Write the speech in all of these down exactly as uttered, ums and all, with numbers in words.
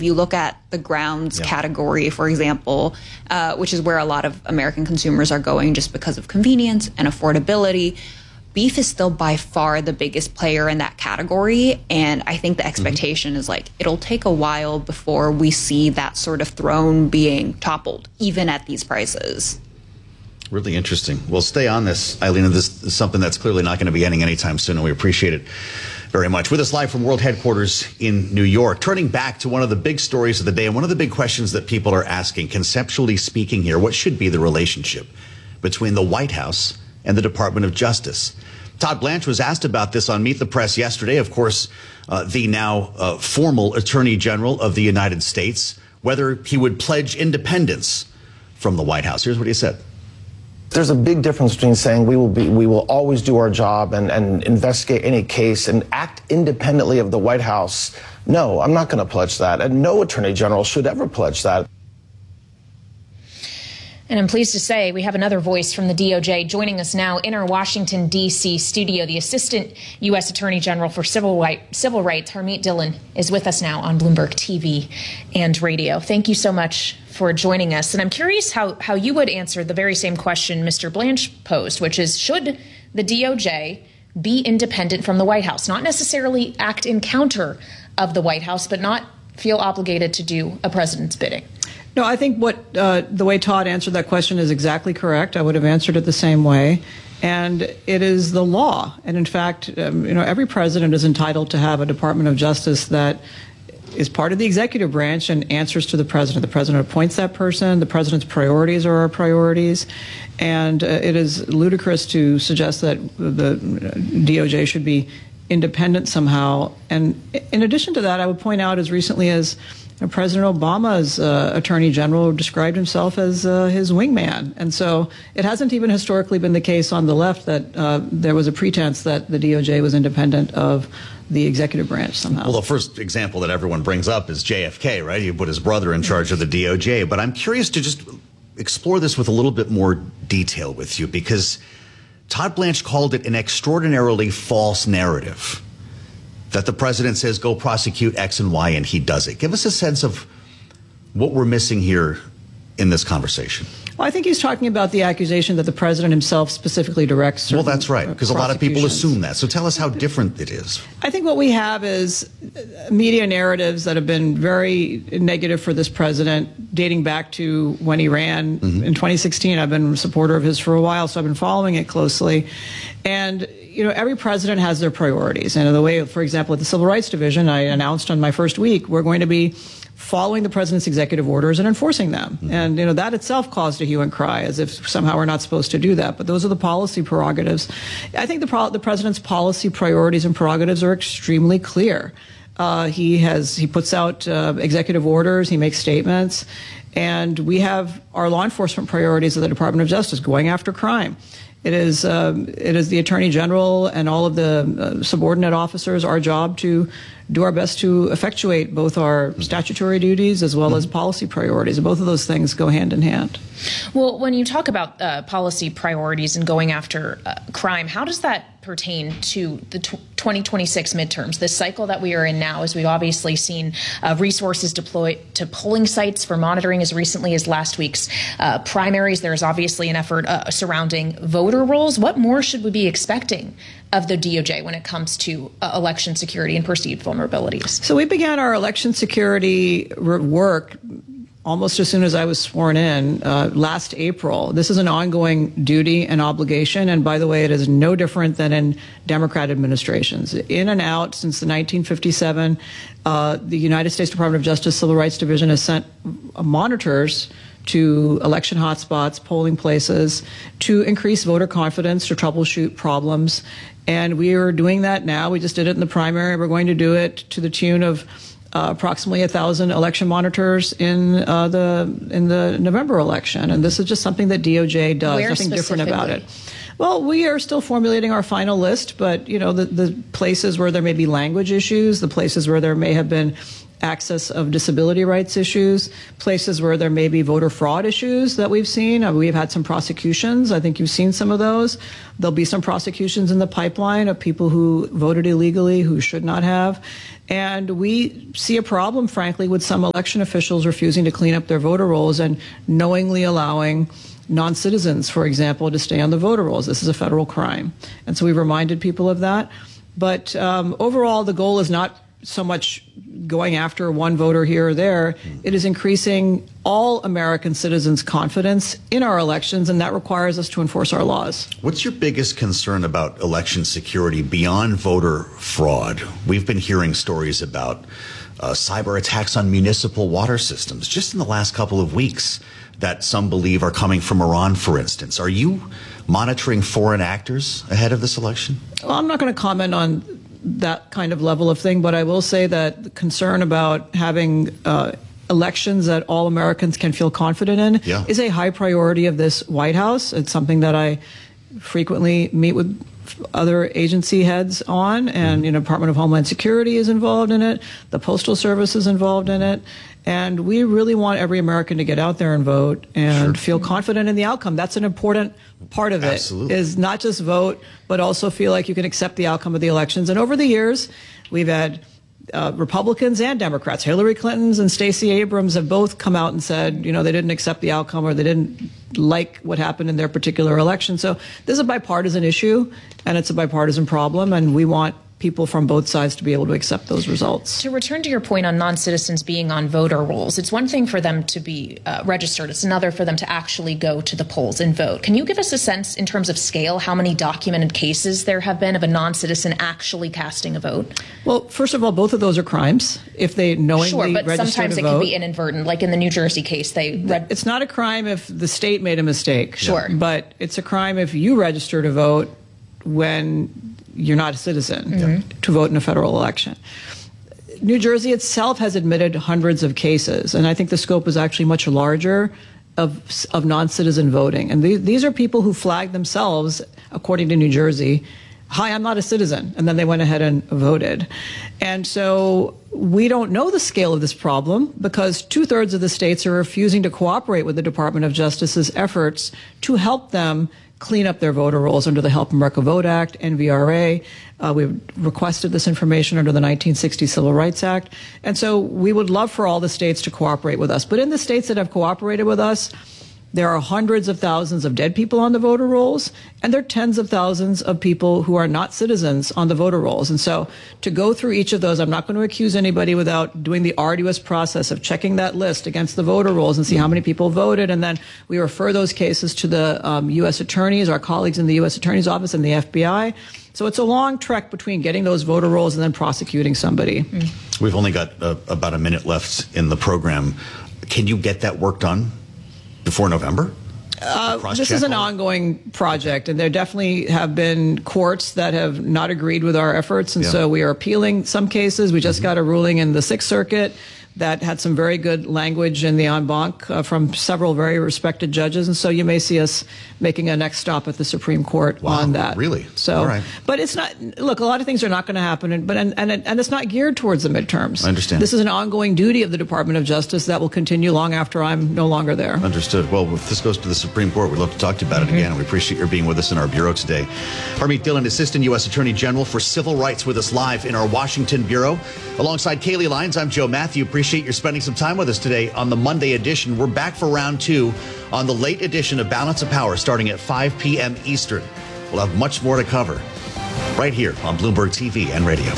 if you look at the grounds yeah. category, for example, uh, which is where a lot of American consumers are going just because of convenience and affordability, beef is still by far the biggest player in that category. And I think the expectation mm-hmm. is like, it'll take a while before we see that sort of throne being toppled, even at these prices. Really interesting. We'll stay on this, Eileen. This is something that's clearly not going to be ending anytime soon, and we appreciate it very much. With us live from World Headquarters in New York, turning back to one of the big stories of the day and one of the big questions that people are asking, conceptually speaking here, what should be the relationship between the White House and the Department of Justice? Todd Blanche was asked about this on Meet the Press yesterday. Of course, uh, the now uh, formal Attorney General of the United States, whether he would pledge independence from the White House. Here's what he said. There's a big difference between saying we will be, we will always do our job and, and investigate any case and act independently of the White House. No, I'm not going to pledge that, and no Attorney General should ever pledge that. And I'm pleased to say we have another voice from the D O J joining us now in our Washington, D C studio. The Assistant U S Attorney General for Civil, Right, Civil Rights, Harmeet Dillon, is with us now on Bloomberg T V and radio. Thank you so much for joining us. And I'm curious how, how you would answer the very same question Mister Blanche posed, which is, should the D O J be independent from the White House? Not necessarily act in counter of the White House, but not feel obligated to do a president's bidding. No, I think what uh, the way Todd answered that question is exactly correct. I would have answered it the same way. And it is the law. And in fact, um, you know, every president is entitled to have a Department of Justice that is part of the executive branch and answers to the president. The president appoints that person. The president's priorities are our priorities. And uh, it is ludicrous to suggest that the D O J should be independent somehow. And in addition to that, I would point out as recently as President Obama's uh, Attorney General described himself as uh, his wingman. And so it hasn't even historically been the case on the left that uh, there was a pretense that the D O J was independent of the executive branch somehow. Well, the first example that everyone brings up is J F K, right? He put his brother in charge of the D O J. But I'm curious to just explore this with a little bit more detail with you, because Todd Blanche called it an extraordinarily false narrative that the president says, go prosecute X and Y, and he does it. Give us a sense of what we're missing here in this conversation. Well, I think he's talking about the accusation that the president himself specifically directs. Well, that's right, because a lot of people assume that. So tell us how different it is. I think what we have is media narratives that have been very negative for this president, dating back to when he ran mm-hmm. in twenty sixteen. I've been a supporter of his for a while, so I've been following it closely. And you know, every president has their priorities. And the way, for example, at the Civil Rights Division, I announced on my first week, we're going to be following the president's executive orders and enforcing them. Mm-hmm. And, you know, that itself caused a hue and cry, as if somehow we're not supposed to do that. But those are the policy prerogatives. I think the, pro- the president's policy priorities and prerogatives are extremely clear. Uh, he has, he puts out uh, executive orders, he makes statements, and we have our law enforcement priorities of the Department of Justice going after crime. It is, um, it is the Attorney General and all of the uh, subordinate officers, our job to do our best to effectuate both our statutory duties as well as policy priorities. And both of those things go hand in hand. Well, when you talk about uh, policy priorities and going after uh, crime, how does that pertain to the t- twenty twenty-six midterms, this cycle that we are in now, as we've obviously seen uh, resources deployed to polling sites for monitoring as recently as last week's uh, primaries? There is obviously an effort uh, surrounding voter rolls. What more should we be expecting of the D O J when it comes to uh, election security and perceived vulnerabilities? So we began our election security work almost as soon as I was sworn in uh, last April. This is an ongoing duty and obligation. And by the way, it is no different than in Democrat administrations. In and out since the nineteen fifty-seven, uh, the United States Department of Justice Civil Rights Division has sent monitors to election hotspots, polling places, to increase voter confidence, to troubleshoot problems. And we are doing that now. We just did it in the primary. We're going to do it to the tune of uh, approximately a thousand election monitors in uh, the in the November election. And this is just something that D O J does. Where Nothing different about it. Well, we are still formulating our final list, but you know, the, the places where there may be language issues, the places where there may have been access of disability rights issues, places where there may be voter fraud issues that we've seen. Uh, we've had some prosecutions. I think you've seen some of those. There'll be some prosecutions in the pipeline of people who voted illegally, who should not have. And we see a problem, frankly, with some election officials refusing to clean up their voter rolls and knowingly allowing non-citizens, for example, to stay on the voter rolls. This is a federal crime. And so we've reminded people of that. But um, overall, the goal is not so much going after one voter here or there. It is increasing all American citizens' confidence in our elections, and that requires us to enforce our laws. What's your biggest concern about election security beyond voter fraud? We've been hearing stories about uh, cyber attacks on municipal water systems just in the last couple of weeks that some believe are coming from Iran, for instance. Are you monitoring foreign actors ahead of this election? Well, I'm not going to comment on that kind of level of thing, but I will say that the concern about having uh, elections that all Americans can feel confident in yeah. is a high priority of this White House. It's something that I frequently meet with other agency heads on, and you know, Department of Homeland Security is involved in it, the Postal Service is involved in it, and we really want every American to get out there and vote and sure. feel confident in the outcome. That's an important part of it, Absolutely. is not just vote, but also feel like you can accept the outcome of the elections. And over the years, we've had uh, Republicans and Democrats, Hillary Clinton and Stacey Abrams have both come out and said, you know, they didn't accept the outcome or they didn't like what happened in their particular election. So this is a bipartisan issue, and it's a bipartisan problem, and we want people from both sides to be able to accept those results. To return to your point on non-citizens being on voter rolls, it's one thing for them to be uh, registered. It's another for them to actually go to the polls and vote. Can you give us a sense in terms of scale how many documented cases there have been of a non-citizen actually casting a vote? Well, first of all, both of those are crimes if they knowingly sure, but register sometimes to it vote. can be inadvertent, like in the New Jersey case. They read- It's not a crime if the state made a mistake. Sure. But it's a crime if you register to vote when you're not a citizen mm-hmm. to vote in a federal election. New Jersey itself has admitted hundreds of cases, and I think the scope is actually much larger of of non-citizen voting. And these, these are people who flagged themselves, according to New Jersey, hi, I'm not a citizen, and then they went ahead and voted. And so we don't know the scale of this problem because two-thirds of the states are refusing to cooperate with the Department of Justice's efforts to help them clean up their voter rolls under the Help America Vote Act, N V R A. Uh, we've requested this information under the nineteen sixty Civil Rights Act. And so we would love for all the states to cooperate with us. But in the states that have cooperated with us, there are hundreds of thousands of dead people on the voter rolls, and there are tens of thousands of people who are not citizens on the voter rolls. And so to go through each of those, I'm not going to accuse anybody without doing the arduous process of checking that list against the voter rolls and see how many people voted. And then we refer those cases to the um, U S attorneys, our colleagues in the U S Attorney's Office and the F B I. So it's a long trek between getting those voter rolls and then prosecuting somebody. Mm. We've only got uh, about a minute left in the program. Can you get that work done before November? Uh, this is an ongoing project, and there definitely have been courts that have not agreed with our efforts, and yeah. so we are appealing some cases. We just mm-hmm. got a ruling in the Sixth Circuit that had some very good language in the en banc uh, from several very respected judges, and so you may see us making a next stop at the Supreme Court wow, on that. Really? So, all right. But it's not. Look, a lot of things are not going to happen, and, but and, and and it's not geared towards the midterms. I understand. This is an ongoing duty of the Department of Justice that will continue long after I'm no longer there. Understood. Well, if this goes to the Supreme Court, we'd love to talk to you about mm-hmm. it again, and we appreciate your being with us in our bureau today. Harmeet Dillon, Assistant U S Attorney General for Civil Rights, with us live in our Washington bureau. Alongside Kaylee Lyons, I'm Joe Matthew. Appreciate your spending some time with us today on the Monday edition. We're back for round two on the late edition of Balance of Power starting at five p.m. Eastern. We'll have much more to cover right here on Bloomberg T V and radio.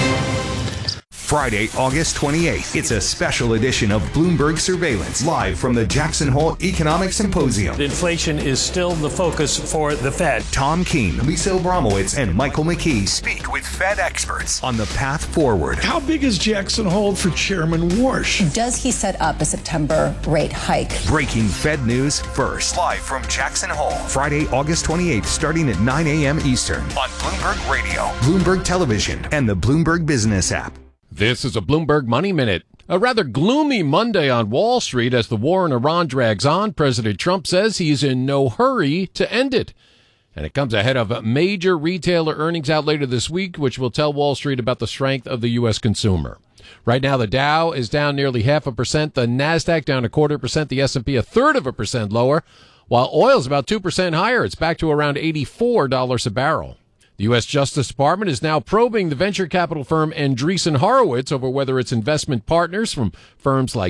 Friday, August twenty-eighth. It's a special edition of Bloomberg Surveillance, live from the Jackson Hole Economic Symposium. Inflation is still the focus for the Fed. Tom Keene, Lisa Abramowitz, and Michael McKee speak with Fed experts on the path forward. How big is Jackson Hole for Chairman Warsh? Does he set up a September rate hike? Breaking Fed news first. Live from Jackson Hole. Friday, August twenty-eighth, starting at nine a.m. Eastern on Bloomberg Radio, Bloomberg Television, and the Bloomberg Business app. This is a Bloomberg Money Minute. A rather gloomy Monday on Wall Street as the war in Iran drags on. President Trump says he's in no hurry to end it. And it comes ahead of major retailer earnings out later this week, which will tell Wall Street about the strength of the U S consumer. Right now, the Dow is down nearly half a percent, the NASDAQ down a quarter percent, the S and P a third of a percent lower, while oil is about two percent higher. It's back to around eighty-four dollars a barrel. The U S Justice Department is now probing the venture capital firm Andreessen Horowitz over whether its investment partners from firms like